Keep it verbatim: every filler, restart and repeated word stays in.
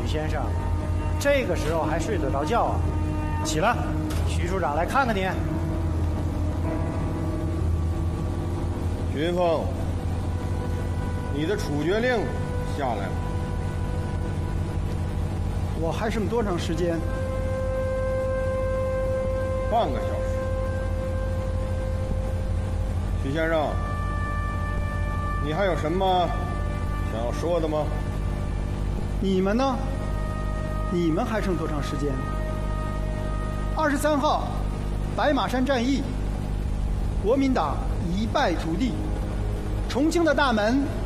许先生，这个时候还睡得着觉啊？起来，徐处长来看看你。 徐云峰，你的处决令下来了。 我还剩多长时间？ 半个小时。徐先生，你还有什么想要说的吗？ 你们呢？你们还剩多长时间？二十三号，白马山战役，国民党一败涂地，重庆的大门